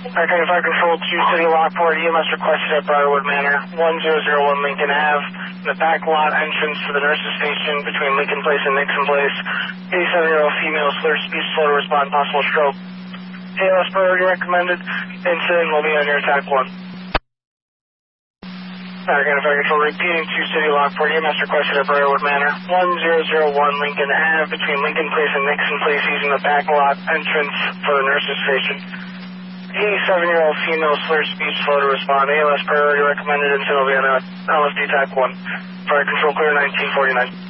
Okay, Fire Control 2 City Lockport, EMS requested at Briarwood Manor, 1001 Lincoln Ave, the back lot entrance to the nurse's station between Lincoln Place and Nixon Place. 87-year-old female, slurred speech, slow to respond, possible stroke. ALS priority recommended. Incident will be on your attack 1. Again, Fire Control repeating 2 City Lockport, EMS requested at Briarwood Manor, 1001 Lincoln Ave, between Lincoln Place and Nixon Place, using the back lot entrance for the nurse's station. 87-year-old female, slurred speech, slow to respond. ALS priority recommended. Incident will be on LFD attack 1. Fire Control clear 1949.